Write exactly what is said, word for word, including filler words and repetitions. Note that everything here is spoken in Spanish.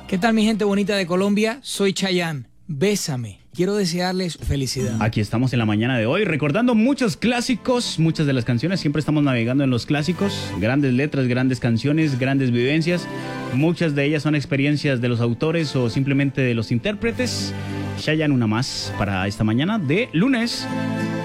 ¿Qué tal mi gente bonita de Colombia? Soy Chayanne. Bésame. Quiero desearles felicidad. Aquí estamos en la mañana de hoy recordando muchos clásicos, muchas de las canciones. Siempre estamos navegando en los clásicos. Grandes letras, grandes canciones, grandes vivencias. Muchas de ellas son experiencias de los autores o simplemente de los intérpretes. Chayanne, una más para esta mañana de lunes.